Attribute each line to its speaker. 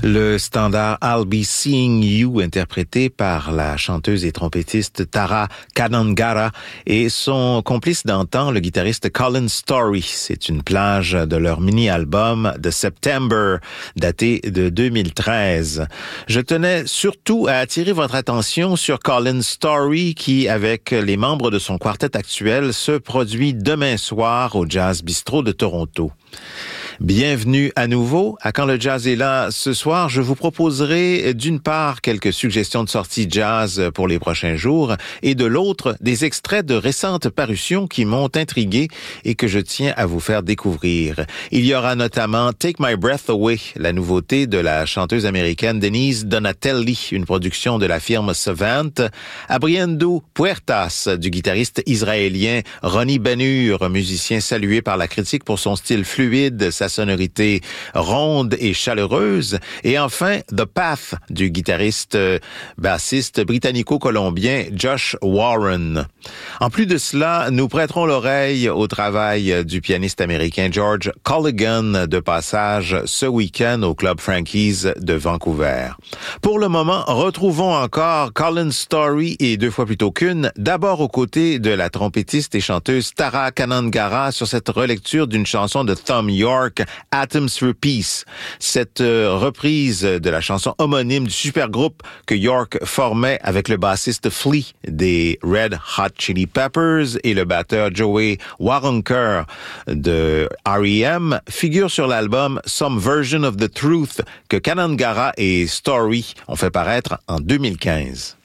Speaker 1: Le standard I'll Be Seeing You, interprété par la chanteuse et trompettiste Tara Kanangara et son complice d'antan, le guitariste Colin Story. C'est une plage de leur mini-album The September, daté de 2013. Je tenais surtout à attirer votre attention sur Colin Story qui, avec les membres de son quartet actuel, se produit demain soir au Jazz Bistro de Toronto. Bienvenue à nouveau à Quand le Jazz est là. Ce soir, je vous proposerai d'une part quelques suggestions de sorties jazz pour les prochains jours et de l'autre des extraits de récentes parutions qui m'ont intrigué et que je tiens à vous faire découvrir. Il y aura notamment Take My Breath Away, la nouveauté de la chanteuse américaine Denise Donatelli, une production de la firme Savant, Abriendo Puertas du guitariste israélien Ronnie Ben-Hur, musicien salué par la critique pour son style fluide, sa sonorité ronde et chaleureuse, et enfin The Path du guitariste bassiste britannico-colombien Josh Warren. En plus de cela, nous prêterons l'oreille au travail du pianiste américain George Colligan, de passage ce week-end au Club Frankie's de Vancouver. Pour le moment, retrouvons encore Colin Story et deux fois plutôt qu'une, d'abord aux côtés de la trompettiste et chanteuse Tara Kanangara sur cette relecture d'une chanson de Thom Yorke, Atoms for Peace. Cette reprise de la chanson homonyme du supergroupe que Yorke formait avec le bassiste Flea des Red Hot Chili Peppers et le batteur Joey Waronker de R.E.M. figure sur l'album Some Version of the Truth que Kanangara et Story ont fait paraître en 2015.